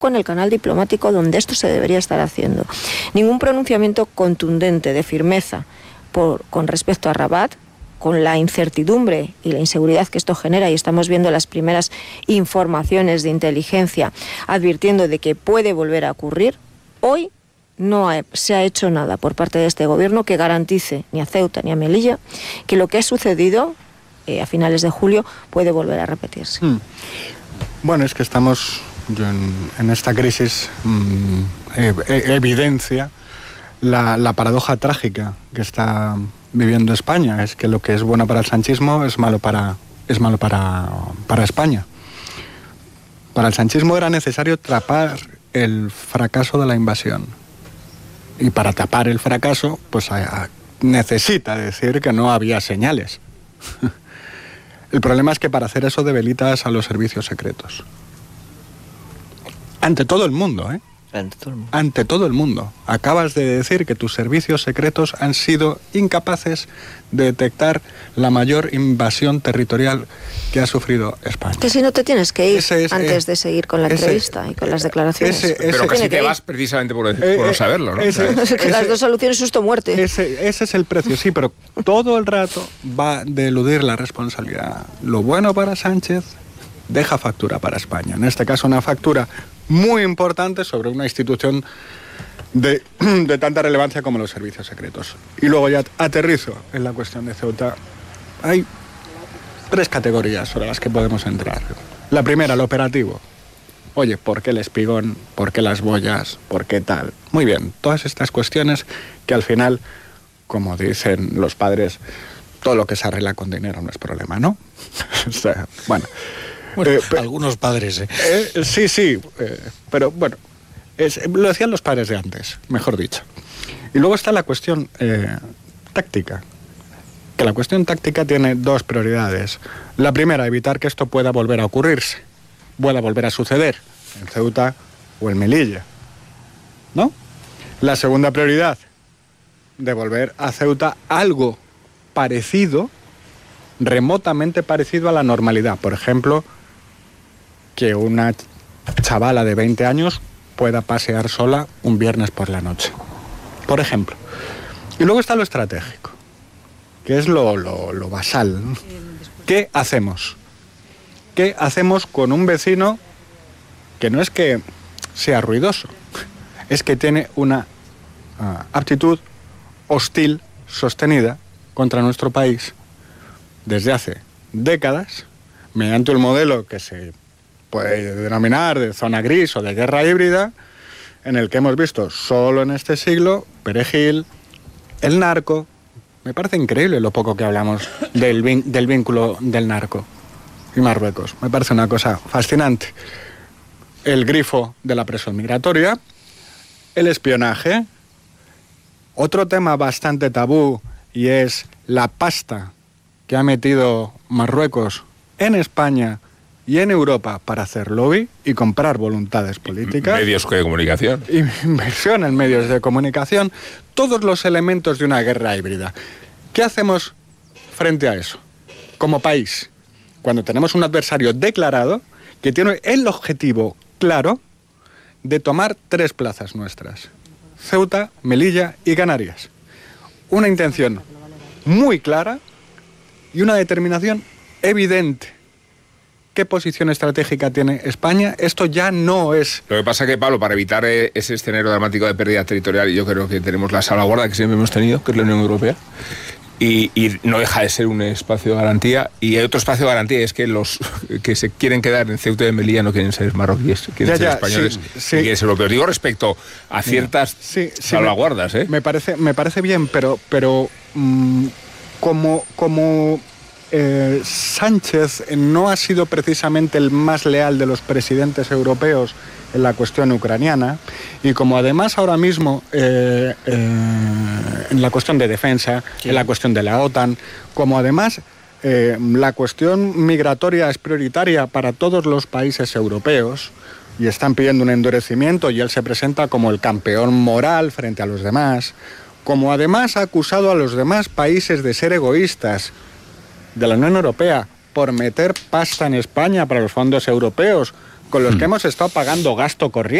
en el canal diplomático donde esto se debería estar haciendo. Ningún pronunciamiento contundente de firmeza con respecto a Rabat, con la incertidumbre y la inseguridad que esto genera, y estamos viendo las primeras informaciones de inteligencia advirtiendo de que puede volver a ocurrir. Hoy no se ha hecho nada por parte de este gobierno que garantice ni a Ceuta ni a Melilla que lo que ha sucedido a finales de julio puede volver a repetirse. Bueno, es que estamos en esta crisis, evidencia la paradoja trágica que está viviendo España. Es que lo que es bueno para el sanchismo es malo para España. Para el sanchismo era necesario tapar el fracaso de la invasión. Y para tapar el fracaso, pues necesita decir que no había señales. El problema es que para hacer eso debilitas a los servicios secretos. Ante todo el mundo, ¿eh? Ante todo el mundo. Acabas de decir que tus servicios secretos han sido incapaces de detectar la mayor invasión territorial que ha sufrido España. Que si no te tienes que ir antes de seguir con la entrevista y con las declaraciones. Pero casi te vas precisamente por no saberlo, ¿no? Que las dos soluciones susto-muerte. Ese es el precio, sí, pero todo el rato va de eludir la responsabilidad. Lo bueno para Sánchez deja factura para España. En este caso, una factura muy importante sobre una institución de tanta relevancia como los servicios secretos. Y luego ya aterrizo en la cuestión de Ceuta. Hay 3 categorías sobre las que podemos entrar. La primera, el operativo. Oye, ¿por qué el espigón? ¿Por qué las boyas? ¿Por qué tal? Muy bien, todas estas cuestiones que al final, como dicen los padres, todo lo que se arregla con dinero no es problema, ¿no? O sea, bueno, algunos padres, sí, pero bueno, lo decían los padres de antes, mejor dicho. Y luego está la cuestión táctica, que la cuestión táctica tiene 2 prioridades. La primera, evitar que esto pueda volver a ocurrirse, pueda volver a suceder en Ceuta o en Melilla, ¿no? La segunda prioridad, devolver a Ceuta algo parecido, remotamente parecido a la normalidad. Por ejemplo, que una chavala de 20 años pueda pasear sola un viernes por la noche, por ejemplo. Y luego está lo estratégico, que es lo basal. ¿Qué hacemos? ¿Qué hacemos con un vecino que no es que sea ruidoso, es que tiene una actitud hostil sostenida contra nuestro país desde hace décadas, mediante un modelo que se puede denominar de zona gris o de guerra híbrida, en el que hemos visto solo en este siglo Perejil, el narco? Me parece increíble lo poco que hablamos del vínculo del narco y Marruecos. Me parece una cosa fascinante. El grifo de la presión migratoria, el espionaje, otro tema bastante tabú, y es la pasta que ha metido Marruecos en España y en Europa para hacer lobby y comprar voluntades políticas. Medios de comunicación. Inversión en medios de comunicación. Todos los elementos de una guerra híbrida. ¿Qué hacemos frente a eso? Como país, cuando tenemos un adversario declarado que tiene el objetivo claro de tomar 3 plazas nuestras: Ceuta, Melilla y Canarias. Una intención muy clara y una determinación evidente. ¿Qué posición estratégica tiene España? Esto ya no es... Lo que pasa es que, Pablo, para evitar ese escenario dramático de pérdida territorial, yo creo que tenemos la salvaguarda que siempre hemos tenido, que es la Unión Europea, y no deja de ser un espacio de garantía. Y hay otro espacio de garantía, es que los que se quieren quedar en Ceuta y Melilla no quieren ser marroquíes, quieren ser españoles, sí. Y quieren ser europeos. Digo respecto a ciertas salvaguardas, ¿eh? Me parece bien, pero como Sánchez no ha sido precisamente el más leal de los presidentes europeos en la cuestión ucraniana, y como además ahora mismo en la cuestión de defensa, en la cuestión de la OTAN, como además la cuestión migratoria es prioritaria para todos los países europeos y están pidiendo un endurecimiento, y él se presenta como el campeón moral frente a los demás, como además ha acusado a los demás países de ser egoístas de la Unión Europea por meter pasta en España para los fondos europeos, con los que hemos estado pagando gasto corriente.